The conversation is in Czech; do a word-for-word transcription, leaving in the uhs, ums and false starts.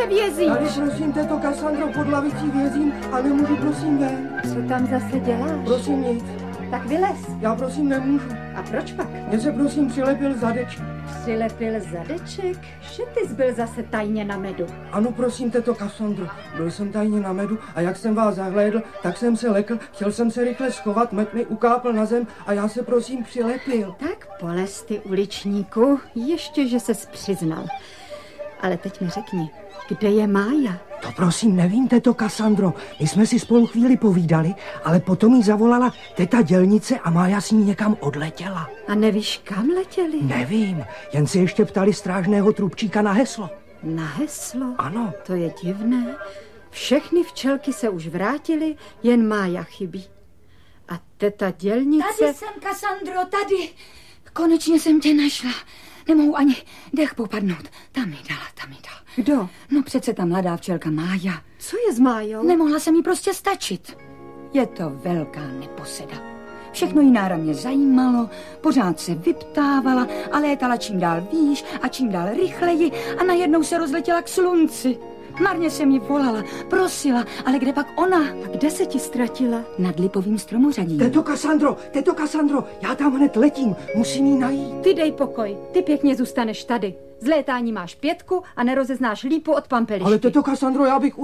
zase vězíš? Tady prosím, této Kassandro, pod lavicí vězím a nemůžu prosím ven. Co tam zase děláš? Prosím nic. Tak vylez. Já prosím nemůžu. A proč pak? Mně se prosím přilepil zadeček. Přilepil zadeček? Že ty jsi byl zase tajně na medu? Ano, prosím, této Kassandro, byl jsem tajně na medu a jak jsem vás zahlédl, tak jsem se lekl, chtěl jsem se rychle schovat, med mi ukápl na zem a já se prosím přilepil. Tak polez ty, uličníku, ještě, že ses přiznal. Ale teď mi řekni, kde je Mája? To prosím nevím, této Kassandro, my jsme si spolu chvíli povídali, ale potom jí zavolala teta dělnice a Mája s ní někam odletěla. A nevíš, kam letěli? Nevím, jen se ještě ptali strážného trubčíka na heslo. Na heslo? Ano. To je divné. Všechny včelky se už vrátily, jen Mája chybí. A teta dělnice... Tady jsem, Kassandro, tady. Konečně jsem tě našla. Nemohu ani dech popadnout. Tam mi dala, tam mi dala. Kdo? No přece ta mladá včelka Mája. Co je s Májou? Nemohla se mi prostě stačit. Je to velká neposeda. Všechno jí náramně zajímalo, pořád se vyptávala a létala čím dál výš a čím dál rychleji a najednou se rozletěla k slunci. Marně jsem jí volala, prosila, ale kde pak ona? A kde se ti ztratila? Nad lipovým stromořadím. Této Kassandro, této Kassandro, já tam hned letím, musím jí najít. Ty dej pokoj, ty pěkně zůstaneš tady. Z létání máš pětku a nerozeznáš lípu od pampelišky. Ale této Kassandro, já bych